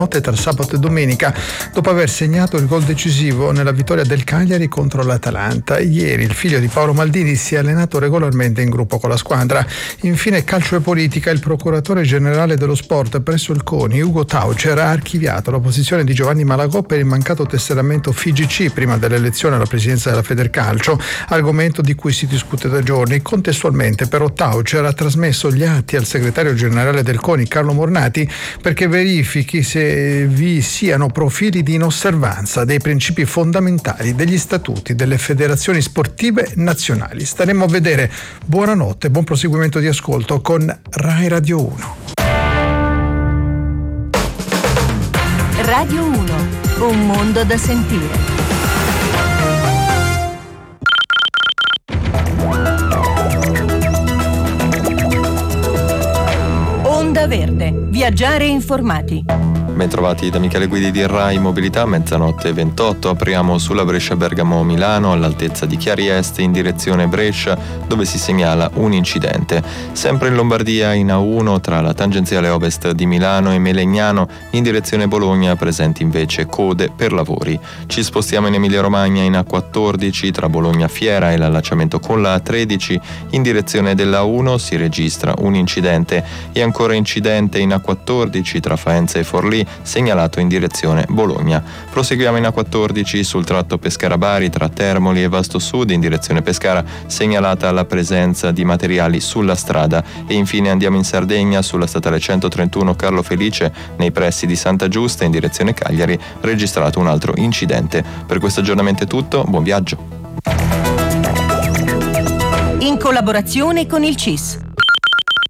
notte tra sabato e domenica, dopo aver segnato il gol decisivo nella vittoria del Cagliari contro l'Atalanta. Ieri il figlio di Paolo Maldini si è allenato regolarmente in gruppo con la squadra. Infine calcio e politica. Il procuratore generale dello sport presso il CONI, Ugo Taucher, ha archiviato la posizione di Giovanni Malagò per il mancato tesseramento FIGC prima dell'elezione alla presidenza della Federcalcio, argomento di cui si discute da giorni. Contestualmente però Taucher ha trasmesso gli atti al segretario generale del CONI, Carlo Mornati, perché verifichi se vi siano profili di inosservanza dei principi fondamentali degli statuti delle federazioni sportive nazionali. Staremo a vedere. Buonanotte, buon proseguimento di ascolto con Rai Radio 1. Radio 1, un mondo da sentire. Onda Verde, viaggiare informati. Bentrovati da Michele Guidi di Rai Mobilità, mezzanotte 28, apriamo sulla Brescia-Bergamo-Milano all'altezza di Chiari Est in direzione Brescia, dove si segnala un incidente. Sempre in Lombardia in A1 tra la tangenziale ovest di Milano e Melegnano in direzione Bologna, presenti invece code per lavori. Ci spostiamo in Emilia-Romagna in A14 tra Bologna Fiera e l'allacciamento con la A13 in direzione della A1 si registra un incidente e ancora incidente in A14 tra Faenza e Forlì, segnalato in direzione Bologna. Proseguiamo in A14 sul tratto Pescara-Bari tra Termoli e Vasto Sud in direzione Pescara, segnalata la presenza di materiali sulla strada. E infine andiamo in Sardegna sulla statale 131 Carlo Felice nei pressi di Santa Giusta in direzione Cagliari, registrato un altro incidente. Per questo aggiornamento è tutto, buon viaggio. In collaborazione con il CIS,